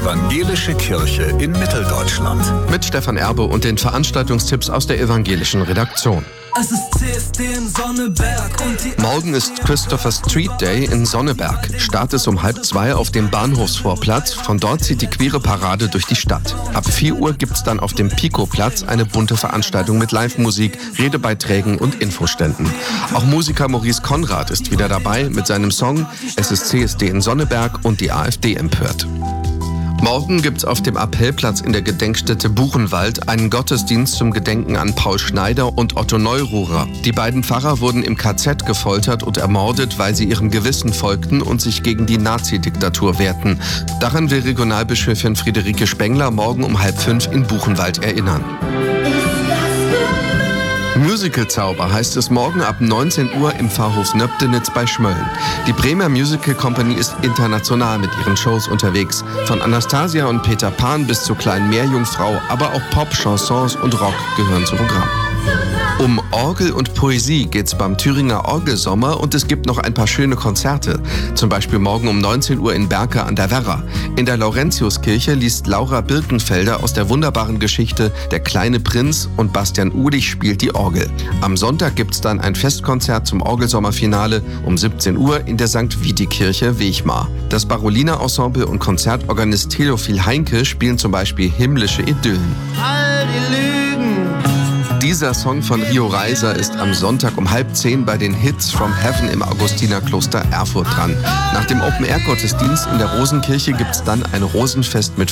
Evangelische Kirche in Mitteldeutschland. Mit Stefan Erbe und den Veranstaltungstipps aus der evangelischen Redaktion. Es ist CSD in Sonneberg und Morgen ist Christopher Street Day in Sonneberg. Start ist um 1:30 auf dem Bahnhofsvorplatz. Von dort zieht die queere Parade durch die Stadt. Ab 4 Uhr gibt's dann auf dem Pico-Platz eine bunte Veranstaltung mit Live-Musik, Redebeiträgen und Infoständen. Auch Musiker Maurice Konrad ist wieder dabei mit seinem Song Es ist CSD in Sonneberg und die AfD empört. Morgen gibt's auf dem Appellplatz in der Gedenkstätte Buchenwald einen Gottesdienst zum Gedenken an Paul Schneider und Otto Neururer. Die beiden Pfarrer wurden im KZ gefoltert und ermordet, weil sie ihrem Gewissen folgten und sich gegen die Nazi-Diktatur wehrten. Daran will Regionalbischöfin Friederike Spengler morgen um 4:30 in Buchenwald erinnern. Musical-Zauber heißt es morgen ab 19 Uhr im Pfarrhof Nöbdenitz bei Schmölln. Die Bremer Musical Company ist international mit ihren Shows unterwegs. Von Anastasia und Peter Pan bis zur kleinen Meerjungfrau, aber auch Pop, Chansons und Rock gehören zum Programm. Um Orgel und Poesie geht's beim Thüringer Orgelsommer und es gibt noch ein paar schöne Konzerte. Zum Beispiel morgen um 19 Uhr in Berke an der Werra. In der Laurentiuskirche liest Laura Birkenfelder aus der wunderbaren Geschichte Der kleine Prinz und Bastian Uhlich spielt die Orgel. Am Sonntag gibt's dann ein Festkonzert zum Orgelsommerfinale um 17 Uhr in der St. Viti-Kirche Wechmar. Das Baroliner Ensemble und Konzertorganist Theophil Heinke spielen zum Beispiel himmlische Idyllen. all die Lügen. Dieser Song von Rio Reiser ist am Sonntag um 9:30 bei den Hits from Heaven im Augustinerkloster Erfurt dran. Nach dem Open-Air-Gottesdienst in der Rosenkirche gibt's dann ein Rosenfest mit